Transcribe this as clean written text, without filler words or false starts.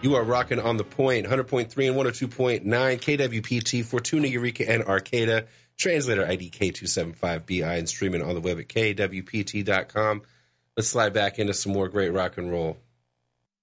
You are rocking on the point, 100.3 and 102.9 KWPT, Fortuna, Eureka, and Arcata. Translator ID K275BI and streaming on the web at kwpt.com. Let's slide back into some more great rock and roll.